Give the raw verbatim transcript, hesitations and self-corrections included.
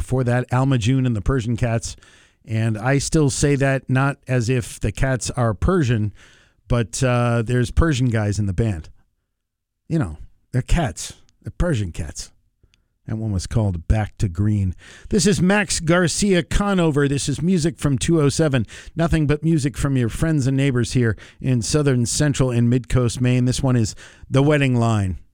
Before that, Alma June and the Persian Cats. And I still say that not as if the Cats are Persian, but uh, there's Persian guys in the band. You know, they're cats. They're Persian cats. That one was called Back to Green. This is Max Garcia Conover. This is music from two oh seven. Nothing but music from your friends and neighbors here in southern, central, and mid-coast Maine. This one is The Wedding Line.